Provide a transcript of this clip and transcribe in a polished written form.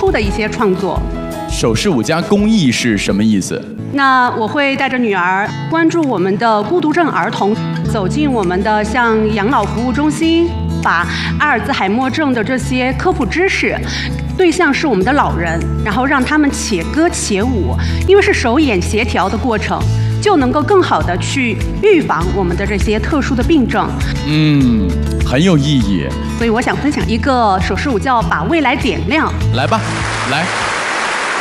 突的一些创作。 手势舞加公益是什么意思？ 那我会带着女儿关注我们的孤独症儿童，走进我们的像养老服务中心，把阿尔兹海默症的这些科普知识，对象是我们的老人，然后让他们且歌且舞，因为是手眼协调的过程，就能够更好的去预防我们的这些特殊的病症。 很有意义。 所以我想分享一个手势舞叫把未来点亮。 来吧，来。